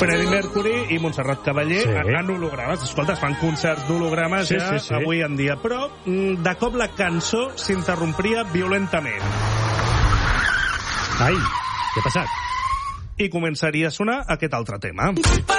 Freddie Mercury i Montserrat Caballé en hologrames. Escolta, es fan concerts d'hologrames avui en dia. Però, de cop, la cançó s'interrompria violentament. Ai, què ha passat? I començaria a sonar aquest altre tema.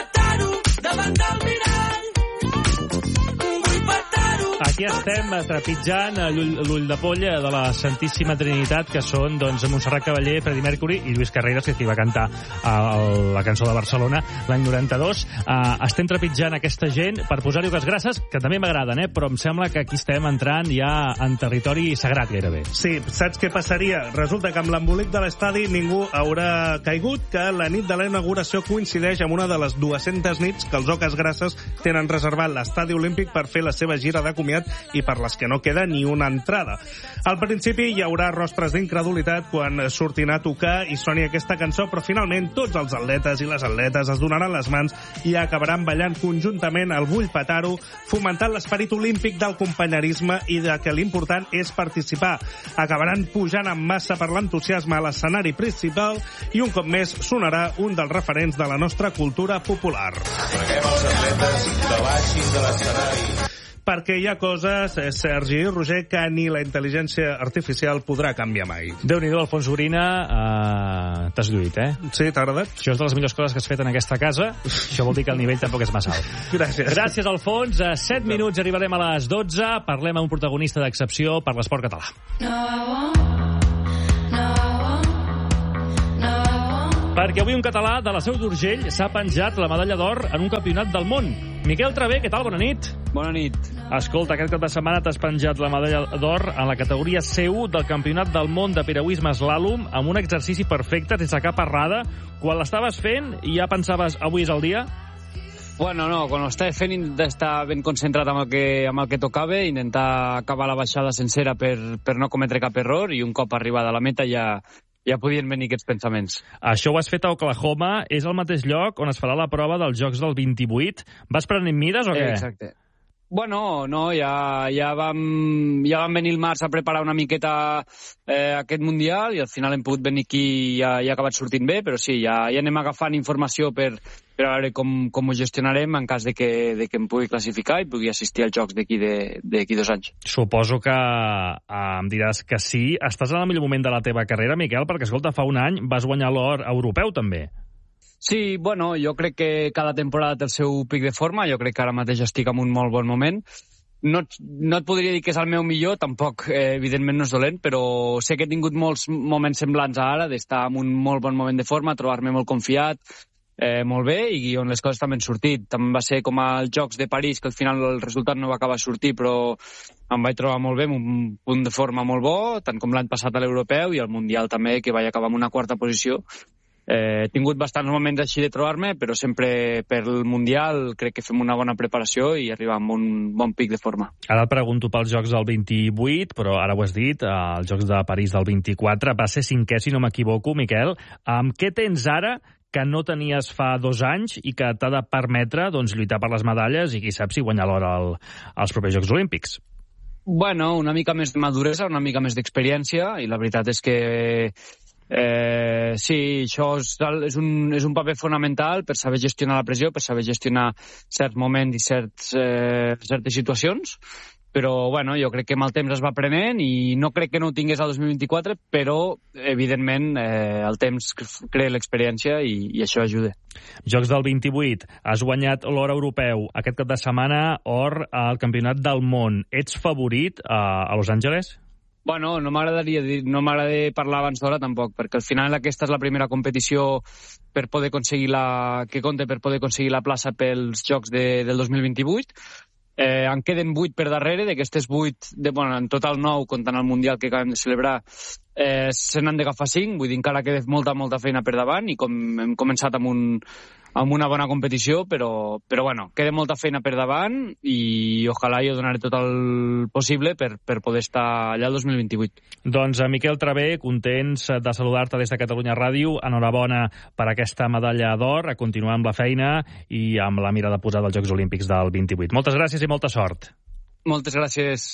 Aquí estem trepitjant l'ull de polla de la Santíssima Trinitat, que són Montserrat Caballé, Freddie Mercury i Lluís Carreras, que va cantar la cançó de Barcelona l'any 92. Estem trepitjant aquesta gent per posar-hi unes grasses, que també m'agraden, però em sembla que aquí estem entrant ja en territori sagrat gairebé. Sí, saps què passaria? Resulta que amb l'embolic de l'estadi ningú haurà caigut que la nit de la inauguració coincideix amb una de les 200 nits que els Oques Grasses tenen reservat l'estadi olímpic per fer la seva gira de comiat i per les que no queda ni una entrada. Al principi hi haurà rostres d'incredulitat quan surtin a tocar i soni aquesta cançó, però finalment tots els atletes i les atletes es donaran les mans i acabaran ballant conjuntament el Vull Petar-ho, fomentant l'esperit olímpic del companyerisme i de que l'important és participar. Acabaran pujant en massa per l'entusiasme a l'escenari principal i un cop més sonarà un dels referents de la nostra cultura popular. Preguem els atletes que baixin de l'escenari. Perquè hi ha coses, Sergi i Roger, que ni la intel·ligència artificial podrà canviar mai. Déu-n'hi-do, Alfons Orina, t'has lluït, Sí, t'ha agradat? Això és de les millors coses que has fet en aquesta casa. Això vol dir que el nivell tampoc és massa alt. Gràcies. Gràcies, Alfons. 7 minuts, arribarem a les 12. Parlem amb un protagonista d'excepció per l'esport català. Perquè avui un català de la Seu d'Urgell s'ha penjat la medalla d'or en un campionat del món. Miquel Travé, què tal? Bona nit. Bona nit. Escolta, aquest cap de setmana t'has penjat la medalla d'or en la categoria C1 del Campionat del Món de Piragüisme Eslàlom amb un exercici perfecte, sense cap errada. Quan l'estaves fent i ja pensaves avui és el dia? Bueno, no, quan ho estava fent d'estar ben concentrat amb el que tocava, intentar acabar la baixada sencera per no cometre cap error, i un cop arribada a la meta ja podien venir aquests pensaments. Això ho has fet a Oklahoma. És el mateix lloc on es farà la prova dels Jocs del 28. Vas prenent mides o què? Exacte. Bueno, no, ja vam venir el març a preparar una miqueta aquest Mundial i al final hem pogut venir aquí i ja ha acabat sortint bé, però sí, ja anem agafant informació per veure com ho gestionarem en cas de que em pugui classificar i pugui assistir als Jocs d'aquí 2 anys. Suposo que em diràs que sí. Estàs en el millor moment de la teva carrera, Miquel, perquè, escolta, fa un any vas guanyar l'or europeu, també. Sí, bueno, jo crec que cada temporada té el seu pic de forma. Jo crec que ara mateix estic en un molt bon moment. No et podria dir que és el meu millor, tampoc, evidentment no és dolent, però sé que he tingut molts moments semblants a ara, d'estar en un molt bon moment de forma, trobar-me molt confiat, molt bé, i on les coses també han sortit. També va ser com als Jocs de París, que al final el resultat no va acabar a sortir, però em vaig trobar molt bé, amb un punt de forma molt bo, tant com l'any passat a l'Europeu i al Mundial també, que vaig acabar amb una 4a posició. He tingut bastants moments així de trobar-me, però sempre per el Mundial crec que fem una bona preparació i arribar amb un bon pic de forma. Ara et pregunto pels Jocs del 28, però ara ho has dit, els Jocs de París del 24, va ser 5è, si no m'equivoco, Miquel. Què tens ara que no tenies fa 2 anys i que t'ha de permetre lluitar per les medalles i qui sap si guanyar l'or als propers Jocs Olímpics? Bueno, una mica més de maduresa, una mica més d'experiència, i la veritat és que sí, això és un paper fonamental per saber gestionar la pressió, per saber gestionar certs moments i certes situacions, però bueno, jo crec que amb el temps es va aprenent i no crec que no ho tingués al 2024, però evidentment el temps crea l'experiència i això ajuda. Jocs del 28, has guanyat l'or europeu. Aquest cap de setmana, or al Campionat del Món. Ets favorit a Los Angeles? Bueno, no m'agrada parlar abans d'hora tampoc, perquè al final aquesta és la primera competició per poder aconseguir que compte per poder aconseguir la plaça pels Jocs del 2028. En queden 8 per darrere, d'aquestes 8, en total 9, comptant el Mundial que acabem de celebrar, se n'han d'agafar 5, vull dir, encara queda molta feina per davant, i com hem començat amb una bona competició, però bueno, queda molta feina per davant i ojalà jo donaré tot el possible per poder estar allà el 2028. Doncs, Miquel Travé, contents de saludar-te des de Catalunya Ràdio. Enhorabona per aquesta medalla d'or, a continuar amb la feina i amb la mirada posada als Jocs Olímpics del 28. Moltes gràcies i molta sort. Moltes gràcies.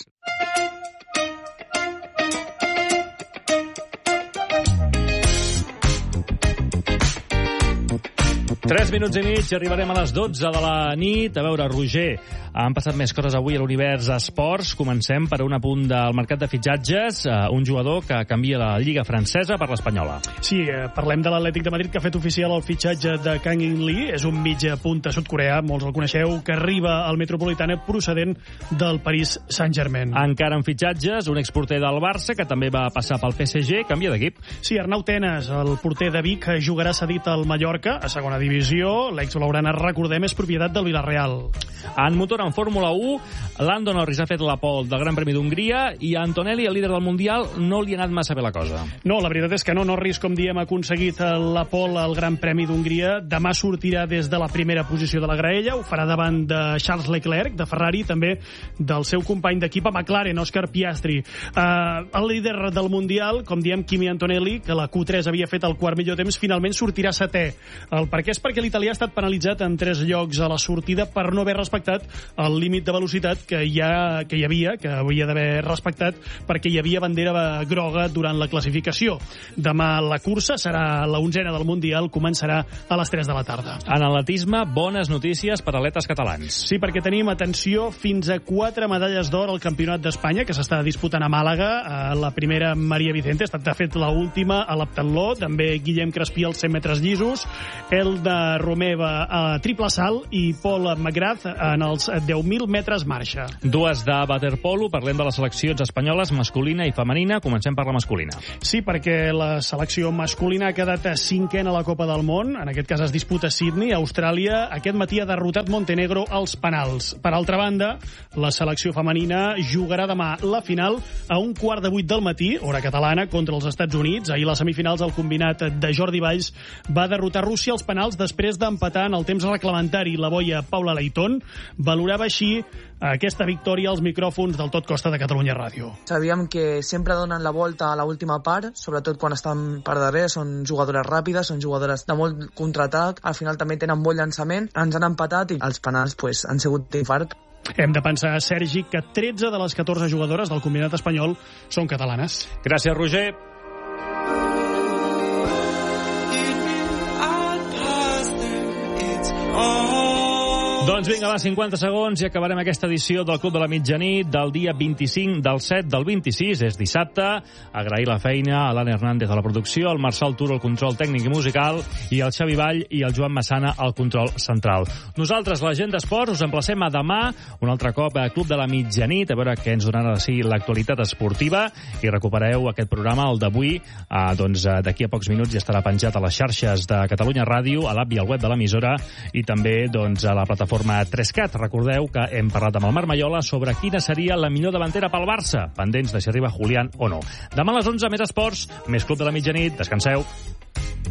3 minuts i mig, arribarem a les 12 de la nit. A veure, Roger, han passat més coses avui a l'univers esports. Comencem per un apunt del mercat de fitxatges. Un jugador que canvia la Lliga francesa per l'Espanyola. Sí, parlem de l'Atlètic de Madrid, que ha fet oficial el fitxatge de Kang In Lee. És un mitja punta sud-coreà, molts el coneixeu, que arriba al Metropolitana procedent del Paris Saint-Germain. Encara en fitxatges, un exporter del Barça, que també va passar pel PSG, canvia d'equip. Sí, Arnau Tenas, el porter de Vic, jugarà cedit al Mallorca, a segona divisió. L'ex-blaugrana, recordem, és propietat del Villarreal. En motor en Fórmula 1, Lando Norris ha fet la pole del Gran Premi d'Hongria i a Antonelli, el líder del Mundial, no li ha anat massa bé la cosa. No, la veritat és que no. Norris, com diem, ha aconseguit la pole al Gran Premi d'Hongria. Demà sortirà des de la primera posició de la graella. Ho farà davant de Charles Leclerc, de Ferrari, també del seu company d'equip a McLaren, Oscar Piastri. El líder del Mundial, com diem, Kimi Antonelli, que la Q3 havia fet el quart millor temps, finalment sortirà setè. El per què és perquè l'italià ha estat penalitzat en 3 llocs a la sortida per no haver respectat el límit de velocitat que havia d'haver respectat, perquè hi havia bandera groga durant la classificació. Demà la cursa serà la 11ª del Mundial, començarà a les 3 de la tarda. En atletisme, bones notícies per atletes catalans. Sí, perquè tenim, atenció, fins a 4 medalles d'or al Campionat d'Espanya, que s'està disputant a Màlaga. La primera, Maria Vicente, ha estat, de fet, l'última a l'heptatló. També Guillem Crespí als 100 metres llisos, Elda Romeva a triple salt i Pol Magraz en els 10.000 metres marxa. 2 de waterpolo, parlem de les seleccions espanyoles masculina i femenina. Comencem per la masculina. Sí, perquè la selecció masculina ha quedat 5ena a la Copa del Món. En aquest cas es disputa a Sydney, Austràlia. Aquest matí ha derrotat Montenegro als penals. Per altra banda, la selecció femenina jugarà demà la final a 7:15 del matí, hora catalana, contra els Estats Units. Ahir, les semifinals, el combinat de Jordi Valls va derrotar Rússia als penals després d'empatar en el temps reglamentari. La boia Paula Leitón valorava així aquesta victòria als micròfons del Tot Costa de Catalunya Ràdio. Sabíem que sempre donen la volta a l'última part, sobretot quan estan per darrere, són jugadores ràpides, són jugadores de molt contraatac, al final també tenen bon llançament, ens han empatat i els penals han sigut d'infart. Hem de pensar, Sergi, que 13 de les 14 jugadores del combinat espanyol són catalanes. Gràcies, Roger. Doncs vinga, va, 50 segons i acabarem aquesta edició del Club de la Mitjanit del dia 25 del 7 del 26, és dissabte. Agrair la feina a l'Anna Hernández a la producció, al Marçal Turo al control tècnic i musical i al Xavi Vall i al Joan Massana al control central. Nosaltres, la gent d'esports, us emplacem a demà, un altre cop a Club de la Mitjanit, a veure què ens donarà sí, l'actualitat esportiva, i recupereu aquest programa, el d'avui, doncs d'aquí a pocs minuts ja estarà penjat a les xarxes de Catalunya Ràdio, a l'app i al web de l'emissora i també doncs, a la plataforma 3CAT. Recordeu que hem parlat amb el Marc Maiola sobre quina seria la millor davantera pel Barça, pendents de si arriba Julián o no. Demà a les 11, més esports, més Club de la Mitjanit. Descanseu.